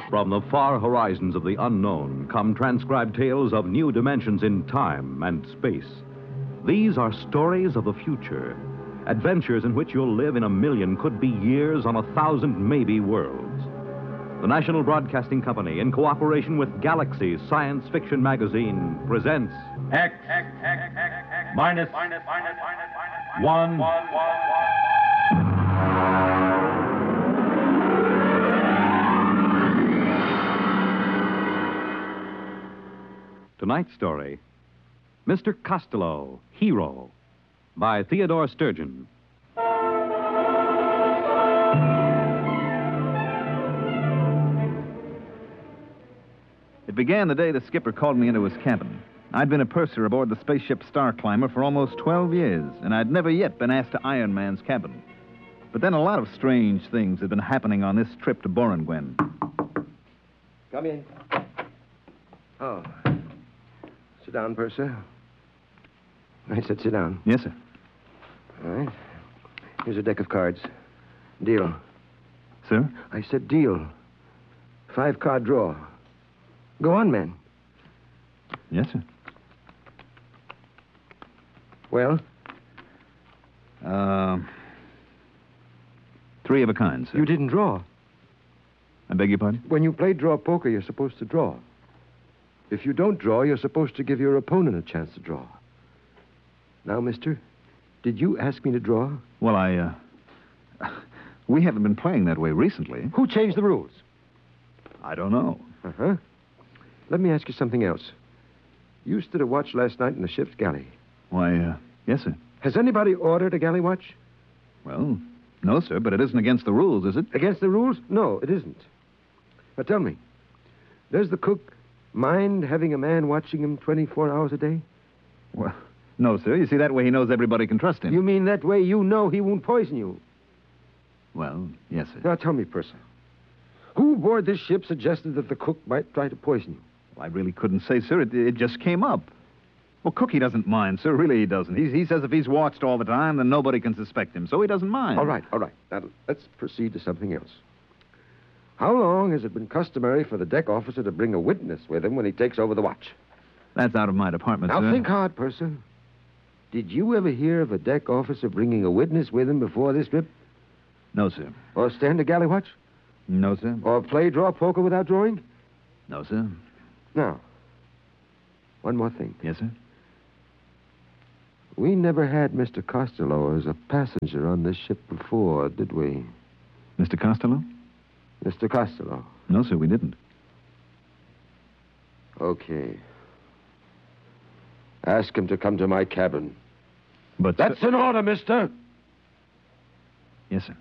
From the far horizons of the unknown come transcribed tales of new dimensions in time and space. These are stories of the future, adventures in which you'll live in a million, could be years, on 1,000 maybe worlds. The National Broadcasting Company, in cooperation with Galaxy Science Fiction Magazine, presents X minus 1. Tonight's story, Mr. Costello, Hero, by Theodore Sturgeon. It began the day the skipper called me into his cabin. I'd been a purser aboard the spaceship Star Climber for almost 12 years, and I'd never yet been asked to Iron Man's cabin. But then a lot of strange things had been happening on this trip to Boranguen. Come in. Oh. Sit down, Purser. I said sit down. Yes, sir. All right. Here's a deck of cards. Deal. Sir? I said deal. 5-card draw. Go on, man. Yes, sir. Well? 3 of a kind, sir. You didn't draw. I beg your pardon? When you play draw poker, you're supposed to draw. If you don't draw, you're supposed to give your opponent a chance to draw. Now, mister, did you ask me to draw? Well, we haven't been playing that way recently. Who changed the rules? I don't know. Uh-huh. Let me ask you something else. You stood a watch last night in the ship's galley. Why, yes, sir. Has anybody ordered a galley watch? Well, no, sir, but it isn't against the rules, is it? Against the rules? No, it isn't. Now, tell me, does the cook mind having a man watching him 24 hours a day? Well, no, sir. You see, that way he knows everybody can trust him. You mean that way you know he won't poison you? Well, yes, sir. Now, tell me, Purser, who aboard this ship suggested that the cook might try to poison you? Well, I really couldn't say, sir. It just came up. Well, Cookie doesn't mind, sir. Really, he doesn't. He says if he's watched all the time, then nobody can suspect him, so he doesn't mind. All right. Now, let's proceed to something else. How long has it been customary for the deck officer to bring a witness with him when he takes over the watch? That's out of my department, Now, sir. think hard, Purser. Did you ever hear of a deck officer bringing a witness with him before this trip? No, sir. Or stand a galley watch? No, sir. Or play draw poker without drawing? No, sir. Now, one more thing. Yes, sir. We never had Mr. Costello as a passenger on this ship before, did we? Mr. Costello? Mr. Costello. No, sir, we didn't. Okay. Ask him to come to my cabin. But... That's an order, mister. Yes, sir.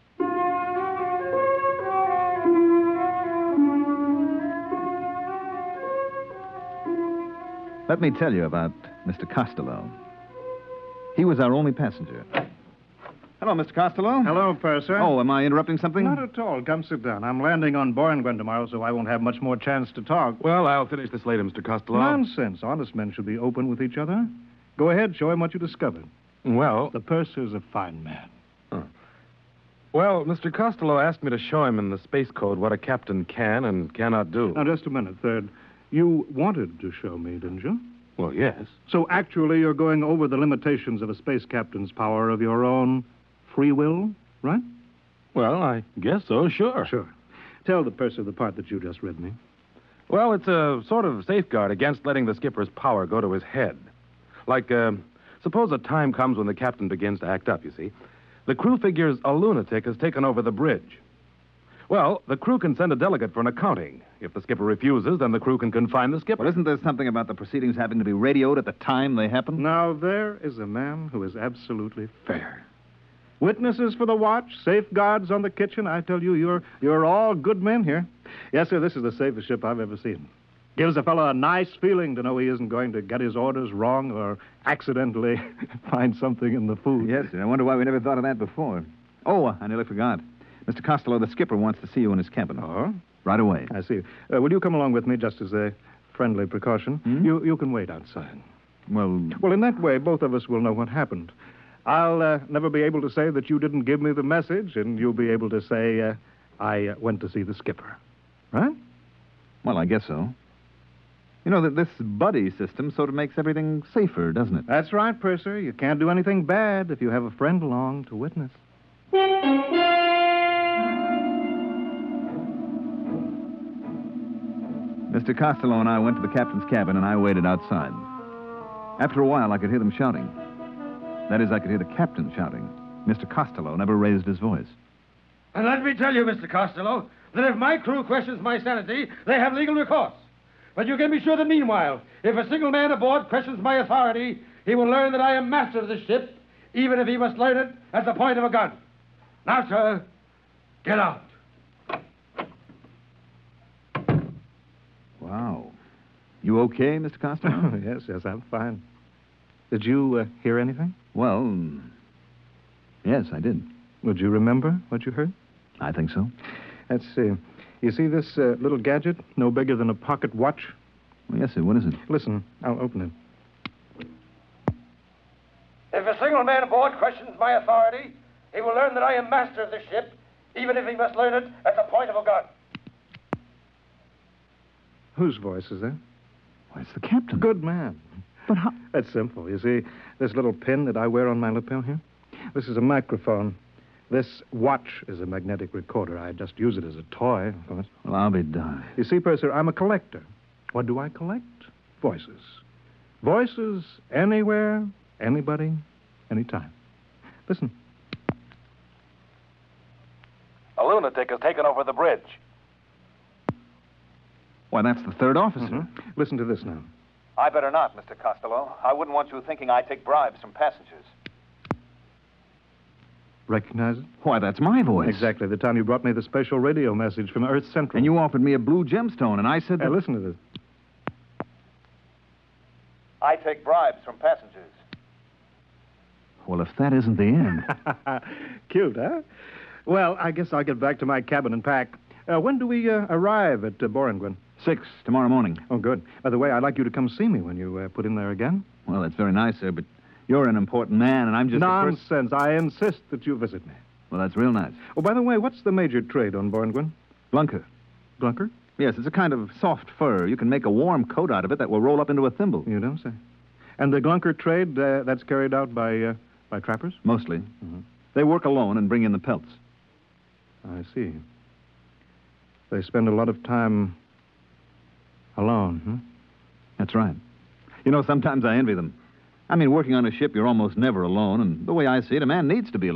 Let me tell you about Mr. Costello. He was our only passenger. Hello, Mr. Costello. Hello, Purser. Oh, am I interrupting something? Not at all. Come sit down. I'm landing on Boranguen tomorrow, so I won't have much more chance to talk. Well, I'll finish this later, Mr. Costello. Nonsense. Honest men should be open with each other. Go ahead, show him what you discovered. Well, The Purser's a fine man. Mr. Costello asked me to show him in the space code what a captain can and cannot do. Now, just a minute, Third. You wanted to show me, didn't you? Well, yes. So actually, you're going over the limitations of a space captain's power of your own free will, right? Well, I guess so, sure. Sure. Tell the Purser the part that you just read me. Well, it's a sort of safeguard against letting the skipper's power go to his head. Like, suppose a time comes when the captain begins to act up, you see. The crew figures a lunatic has taken over the bridge. Well, the crew can send a delegate for an accounting. If the skipper refuses, then the crew can confine the skipper. Well, isn't there something about the proceedings having to be radioed at the time they happen? Now, there is a man who is absolutely fair. Witnesses for the watch, safeguards on the kitchen. I tell you, you're all good men here. Yes, sir, this is the safest ship I've ever seen. Gives a fellow a nice feeling to know he isn't going to get his orders wrong or accidentally find something in the food. Yes, sir. I wonder why we never thought of that before. Oh, I nearly forgot. Mr. Costello, the skipper wants to see you in his cabin. Oh? Right away. I see. Will you come along with me just as a friendly precaution? You can wait outside. Well, in that way, both of us will know what happened. I'll never be able to say that you didn't give me the message, and you'll be able to say, I went to see the skipper. Right? Well, I guess so. You know, that this buddy system sort of makes everything safer, doesn't it? That's right, Purser. You can't do anything bad if you have a friend along to witness. Mr. Costello and I went to the captain's cabin, and I waited outside. After a while, I could hear them shouting. That is, I could hear the captain shouting. Mr. Costello never raised his voice. And let me tell you, Mr. Costello, that if my crew questions my sanity, they have legal recourse. But you can be sure that meanwhile, if a single man aboard questions my authority, he will learn that I am master of the ship, even if he must learn it at the point of a gun. Now, sir, get out. Wow. You okay, Mr. Costello? Yes, I'm fine. Did you hear anything? Well, yes, I did. Would you remember what you heard? I think so. Let's see. You see this little gadget, no bigger than a pocket watch? Well, yes, sir. What is it? Listen, I'll open it. If a single man aboard questions my authority, he will learn that I am master of the ship, even if he must learn it at the point of a gun. Whose voice is that? Why, it's the captain. Good man. But how... That's simple. You see, this little pin that I wear on my lapel here? This is a microphone. This watch is a magnetic recorder. I just use it as a toy, of course. Well, I'll be darned. You see, Purser, I'm a collector. What do I collect? Voices. Voices anywhere, anybody, anytime. Listen. A lunatic has taken over the bridge. Why, that's the third officer. Mm-hmm. Listen to this now. I better not, Mr. Costello. I wouldn't want you thinking I take bribes from passengers. Recognize it? Why, that's my voice. Exactly. The time you brought me the special radio message from Earth Central. And you offered me a blue gemstone, and I said that... Hey, listen to this. I take bribes from passengers. Well, if that isn't the end... Cute, huh? Well, I guess I'll get back to my cabin and pack. When do we arrive at Borenguen? 6 tomorrow morning. Oh, good. By the way, I'd like you to come see me when you put in there again. Well, that's very nice, sir, but you're an important man, and I'm just... Nonsense. I insist that you visit me. Well, that's real nice. Oh, by the way, what's the major trade on Borenguen? Glunker. Glunker? Yes, it's a kind of soft fur. You can make a warm coat out of it that will roll up into a thimble. You don't say. And the Glunker trade, that's carried out by trappers? Mostly. Mm-hmm. They work alone and bring in the pelts. I see. They spend a lot of time alone, huh? That's right. You know, sometimes I envy them. I mean, working on a ship, you're almost never alone, and the way I see it, a man needs to be alone.